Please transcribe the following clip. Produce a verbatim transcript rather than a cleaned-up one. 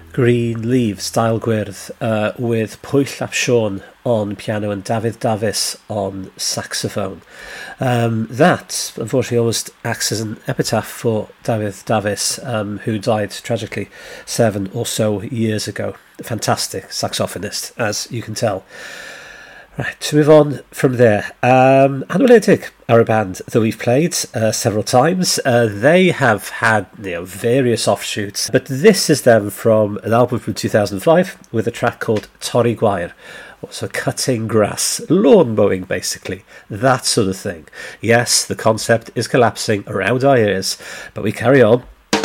Green Leaves, Style Gwyrdd, uh, with Pwyll ap Siôn on piano and David Davis on saxophone. Um, that, unfortunately, almost acts as an epitaph for David Davis, um, who died tragically seven or so years ago. A fantastic saxophonist, as you can tell. Right, to move on from there, um, Anweledig are a band that we've played uh, several times. Uh, they have had you know, various offshoots, but this is them from an album from two thousand five with a track called Torri Gwair, also cutting grass, lawn mowing basically, that sort of thing. Yes, the concept is collapsing around our ears, but we carry on